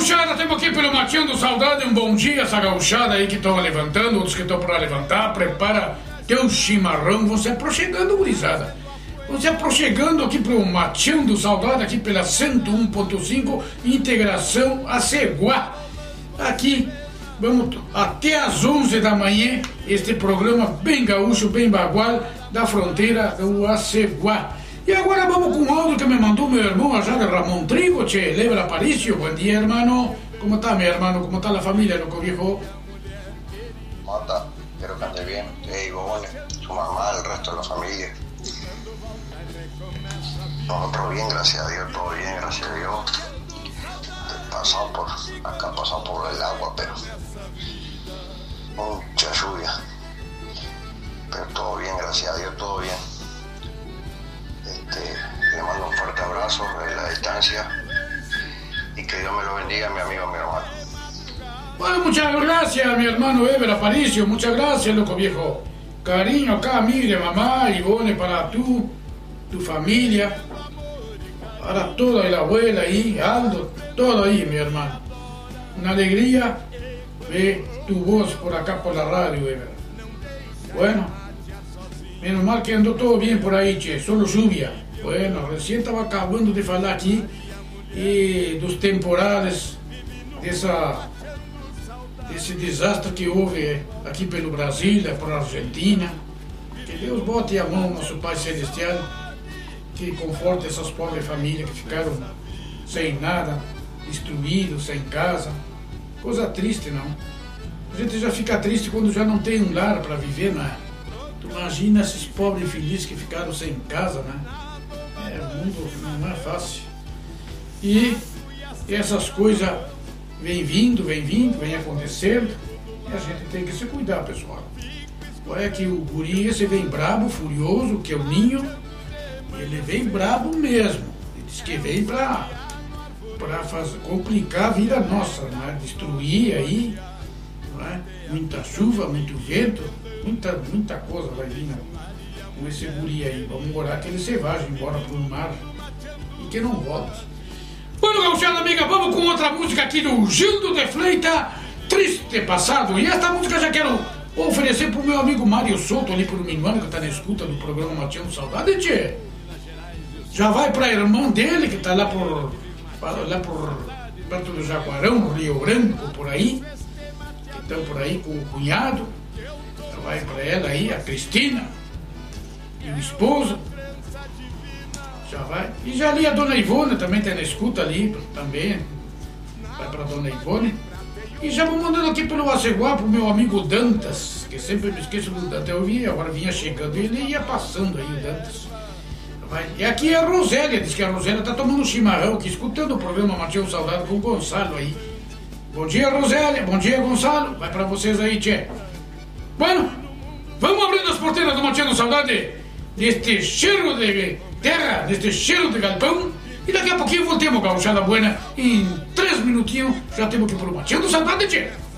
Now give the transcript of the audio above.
gauchada, estamos aqui pelo Mateando Saudade. Um bom dia essa gauchada aí que estão levantando, outros que estão para levantar. Prepara teu chimarrão, vão se aproximando, gurizada. Vão se aproximando aqui pro Mateando Saudade, aqui pela 101.5, Integração Aceguá. Aqui, vamos até às 11 da manhã, este programa bem gaúcho, bem bagual, da fronteira do Aceguá. E agora vamos com o áudio que me mandou meu irmão allá de Ramón Trigo, che, Leber Aparicio. Buen día, hermano. ¿Cómo está, mi hermano? ¿Cómo está la familia, loco viejo? ¿Cómo está? Espero que ande bien. Vos, su mamá, el resto de la familia. Nosotros bien, gracias a Dios, todo bien, gracias a Dios. Pasamos por el agua, pero mucha lluvia. Pero todo bien, gracias a Dios, todo bien. Le mando un fuerte abrazo en la distancia y que Dios me lo bendiga, mi amigo, mi hermano. Bueno, muchas gracias, mi hermano Eber Aparicio, muchas gracias, loco viejo. Cariño acá, mire, mamá, Ivone, para tu familia, para toda la abuela ahí, Aldo, todo ahí, mi hermano. Una alegría ver tu voz por acá por la radio, Eber. Bueno, menos mal que andou todo bien por ahí, che, solo lluvia. Bueno, recién estaba acabando de falar aqui dos temporales, desse desastre que houve aqui pelo Brasil, por Argentina. Que Deus bote a mão, nosso Pai Celestial, que conforte essas pobres famílias que ficaram sem nada, destruídos, sem casa. Coisa triste, não? A gente já fica triste quando já não tem um lar para viver, né? Tu imagina esses pobres felizes que ficaram sem casa, né? O mundo não é fácil. E essas coisas vem acontecendo, e a gente tem que se cuidar, pessoal. Olha que o guri esse vem brabo, furioso, que é o Ninho, ele vem brabo mesmo. Ele diz que vem para complicar a vida nossa, né? Destruir aí, né? Muita chuva, muito vento, muita coisa vai vir, né? Com esse guri aí. Vamos orar que ele se vá embora pro mar e que não volte. Bueno, gauchada amiga, vamos com outra música aqui do Gildo de Fleita, Triste Passado. E esta música já quero oferecer pro meu amigo Mário Souto ali por Minuano, que tá na escuta do programa Mateando Saudade, tchê. Já vai pra irmã dele, que tá lá por perto do Jaguarão, Rio Branco, por aí, que estão por aí com o cunhado. Já vai pra ela aí, a Cristina, e o esposo. Já vai. E já ali a dona Ivone também tá na escuta ali, também. Vai pra dona Ivone. E já vou mandando aqui pelo Aceguá pro meu amigo Dantas, que sempre me esqueço do Dantas. Eu vi, agora vinha chegando e ele ia passando aí o Dantas. Vai. E aqui é a Rosélia, diz que a Rosélia tá tomando chimarrão aqui, escutando o programa Mateando Saudade com o Gonçalo aí. Bom dia, Rosélia. Bom dia, Gonçalo. Vai pra vocês aí, tchê. Bueno, vamos abrindo as porteiras do Mateando Saudade deste cheiro de terra, deste cheiro de galpão. E daqui a pouquinho voltemos, gauchada buena. Em 3 minutinhos já temos que ir pro Mateando Saudade, tchê.